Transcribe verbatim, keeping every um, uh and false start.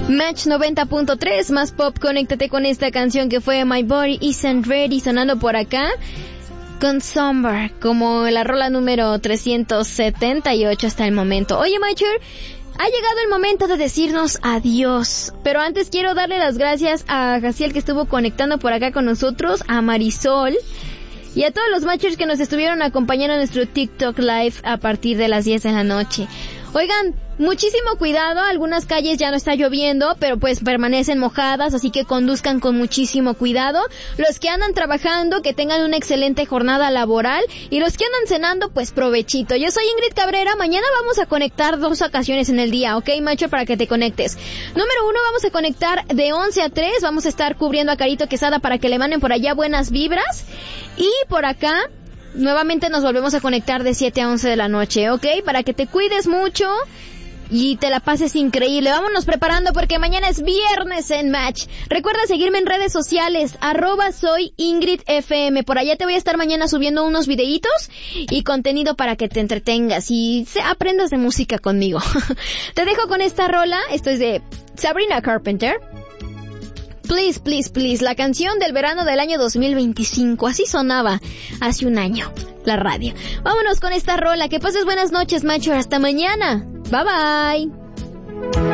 Match noventa punto tres, más pop, conéctate con esta canción que fue My Body Isn't Ready, sonando por acá con Somber, como la rola número trescientos setenta y ocho hasta el momento. Oye, Matcher, ha llegado el momento de decirnos adiós, pero antes quiero darle las gracias a Jaciel, que estuvo conectando por acá con nosotros, a Marisol y a todos los Matchers que nos estuvieron acompañando en nuestro TikTok Live a partir de las diez de la noche. Oigan, muchísimo cuidado, algunas calles ya no está lloviendo, pero pues permanecen mojadas, así que conduzcan con muchísimo cuidado. Los que andan trabajando, que tengan una excelente jornada laboral, y los que andan cenando, pues provechito. Yo soy Ingrid Cabrera, mañana vamos a conectar dos ocasiones en el día, ¿ok, macho? Para que te conectes. Número uno, vamos a conectar de once a tres, vamos a estar cubriendo a Carito Quesada para que le manden por allá buenas vibras, y por acá nuevamente nos volvemos a conectar de siete a once de la noche, ¿ok? Para que te cuides mucho y te la pases increíble. Vámonos preparando porque mañana es viernes en Match. Recuerda seguirme en redes sociales, arroba soy Ingrid F M. Por allá te voy a estar mañana subiendo unos videitos y contenido para que te entretengas y se aprendas de música conmigo. Te dejo con esta rola, esto es de Sabrina Carpenter. Please, please, please, la canción del verano del año dos mil veinticinco. Así sonaba hace un año la radio. Vámonos con esta rola. Que pases buenas noches, macho. Hasta mañana. Bye, bye.